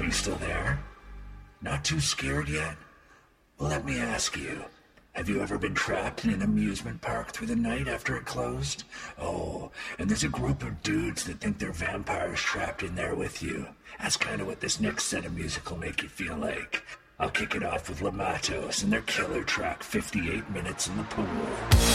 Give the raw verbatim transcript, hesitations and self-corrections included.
Are you still there? Not too scared yet? Well, let me ask you. Have you ever been trapped in an amusement park through the night after it closed? Oh, and there's a group of dudes that think they're vampires trapped in there with you. That's kind of what this next set of music will make you feel like. I'll kick it off with Lamatos and their killer track, fifty-eight minutes in the Pool.